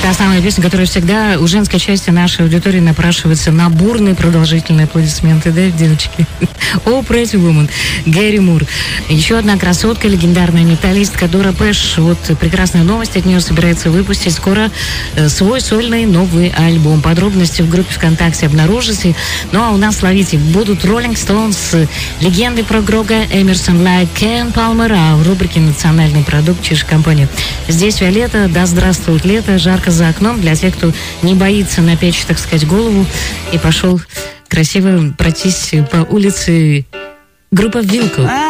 та самая песня, которая всегда у женской части нашей аудитории напрашивается на бурные продолжительные аплодисменты, да, девочки? О, Pretty Woman, Гэри Мур. Еще одна красотка, легендарная металлистка Дора Пэш. Вот прекрасная новость от нее, собирается выпустить скоро свой сольный новый альбом. Подробности в группе ВКонтакте обнаружите. Ну а у нас, ловите, будут Rolling Stones, легенды прог-рока Эмерсон, Лайк, Кен Палмер, а в рубрике «Национальный продукт» Чиж компания. Здесь Виолетта, да здравствует лето, жарко за окном. Для тех, кто не боится напечь, так сказать, голову и пошел красиво пройтись по улице группа Вилко.